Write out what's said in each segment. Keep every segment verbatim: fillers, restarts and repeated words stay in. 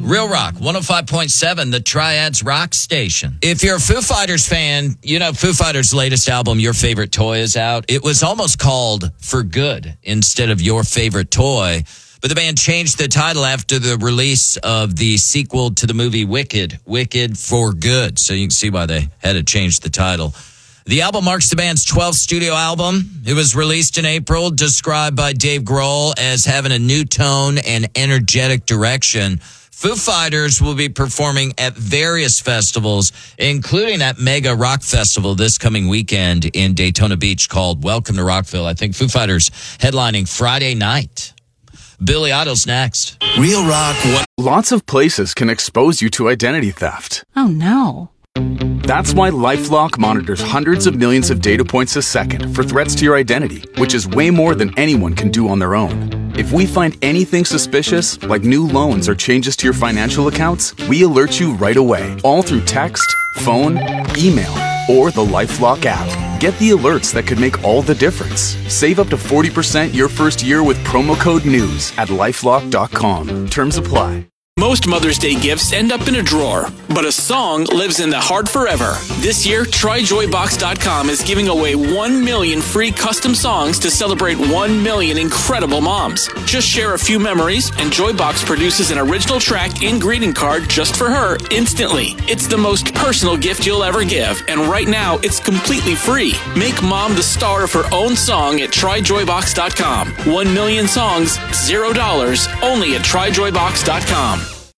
Real Rock, one oh five point seven, the Triads Rock Station. If you're a Foo Fighters fan, you know Foo Fighters' latest album, Your Favorite Toy, is out. It was almost called For Good instead of Your Favorite Toy, but the band changed the title after the release of the sequel to the movie Wicked, Wicked for Good. So you can see why they had to change the title. The album marks the band's twelfth studio album. It was released in April, described by Dave Grohl as having a new tone and energetic direction. Foo Fighters will be performing at various festivals, including that mega rock festival this coming weekend in Daytona Beach called Welcome to Rockville. I think Foo Fighters headlining Friday night. Billy Idol's next. Real Rock. What? Lots of places can expose you to identity theft. Oh, no. That's why LifeLock monitors hundreds of millions of data points a second for threats to your identity, which is way more than anyone can do on their own. If we find anything suspicious, like new loans or changes to your financial accounts, we alert you right away, all through text, phone, email, or the LifeLock app. Get the alerts that could make all the difference. Save up to forty percent your first year with promo code NEWS at lifelock dot com. Terms apply. Most Mother's Day gifts end up in a drawer, but a song lives in the heart forever. This year, try joy box dot com is giving away one million free custom songs to celebrate one million incredible moms. Just share a few memories, and Joybox produces an original track and greeting card just for her instantly. It's the most personal gift you'll ever give, and right now, it's completely free. Make mom the star of her own song at try joy box dot com. One million songs, zero dollars, only at try joy box dot com.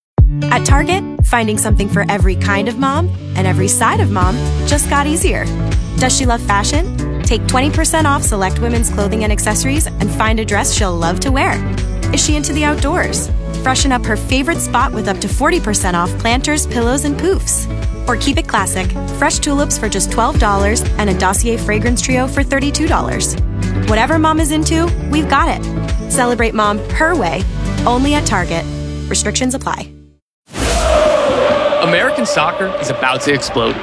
At Target, finding something for every kind of mom and every side of mom just got easier. Does she love fashion? Take twenty percent off select women's clothing and accessories and find a dress she'll love to wear. Is she into the outdoors? Freshen up her favorite spot with up to forty percent off planters, pillows, and poofs. Or keep it classic, fresh tulips for just twelve dollars and a Dossier fragrance trio for thirty-two dollars. Whatever mom is into, we've got it. Celebrate mom her way, only at Target. Restrictions apply. American soccer is about to explode.